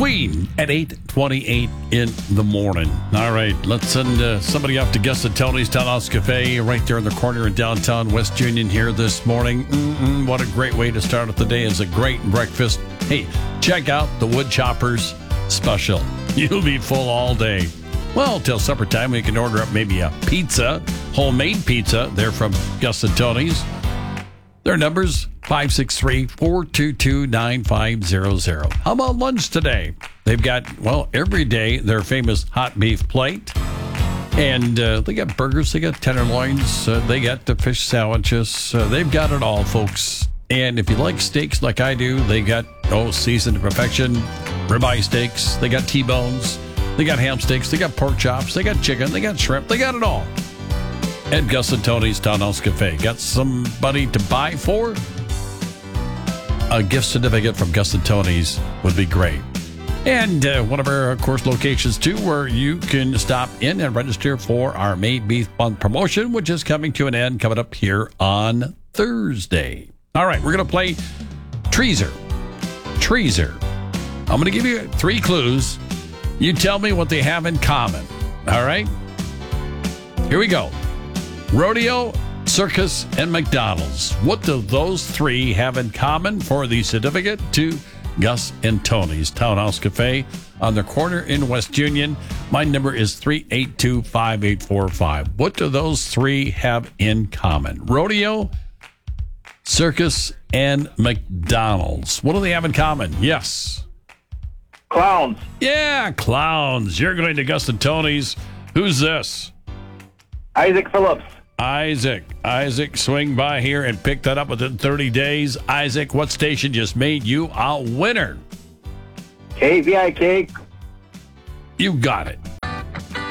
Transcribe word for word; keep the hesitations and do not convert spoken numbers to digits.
Queen at eight twenty-eight in the morning. All right, let's send uh, somebody up to Gus and Tony's Townhouse Cafe right there in the corner in downtown West Union here this morning. Mm-mm, what a great way to start the day. It's a great breakfast. Hey, check out the Wood Choppers special. You'll be full all day. Well, till supper time, we can order up maybe a pizza, homemade pizza. They're from Gus and Tony's. Their number's five six three, four two two, nine five zero zero. How about lunch today? They've got, well, every day their famous hot beef plate. And uh, they got burgers, they got tenderloins, uh, they got the fish sandwiches. Uh, they've got it all, folks. And if you like steaks like I do, they got, oh, seasoned to perfection, ribeye steaks. They got T-bones. They got ham steaks. They got pork chops. They got chicken. They got shrimp. They got it all. At Gus and Tony's Townhouse Cafe. Got somebody to buy for? A gift certificate from Gus and Tony's would be great. And uh, one of our, of course, locations, too, where you can stop in and register for our May Beef Month promotion, which is coming to an end, coming up here on Thursday. All right, we're going to play Treaser. Treaser. I'm going to give you three clues. You tell me what they have in common. All right? Here we go. Rodeo, circus, and McDonald's. What do those three have in common for the certificate to Gus and Tony's Townhouse Cafe on the corner in West Union? My number is three eight two, five eight four five. What do those three have in common? Rodeo, circus, and McDonald's. What do they have in common? Yes. Clowns. Yeah, clowns. You're going to Gus and Tony's. Who's this? Isaac Phillips. Isaac. Isaac, swing by here and pick that up within thirty days. Isaac, what station just made you a winner? K V I K. You got it.